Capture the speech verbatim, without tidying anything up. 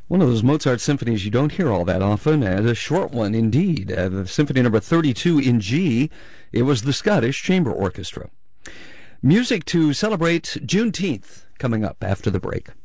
One of those Mozart symphonies you don't hear all that often, and a short one indeed. Uh, the Symphony Number thirty-two in G. It was the Scottish Chamber Orchestra. Music to celebrate Juneteenth coming up after the break.